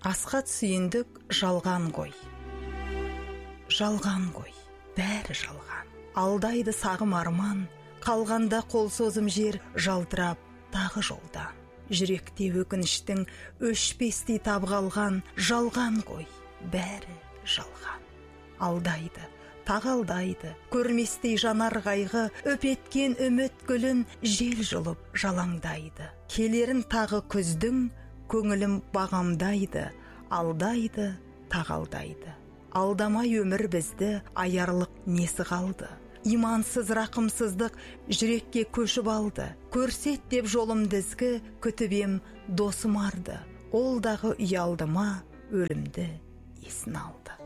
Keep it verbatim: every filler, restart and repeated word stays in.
Асхат Сүйіндік жалған ғой. Жалған ғой, бәрі жалған. Алдайды сағым арман, қалғанда қол созым жер жалтырап тағы жолдан. Жүректе өкініштің өшпестей табғалған, жалған ғой, бәрі жалған. Алдайды, тағы алдайды, көрместей жанар қайғы, өпеткен үміт гүлін жел жұлып жалаңдайды. Келерін тағы күздің, көңілім бағамдайды, алдайды, тағалдайды. Алдамай өмір бізді, аярлық несі қалды. Имансыз рақымсыздық жүрекке көшіп алды. Көрсет деп жолым дізгі, күтібем досым арды. Ол дағы ұялды ма, өлімді есін алды.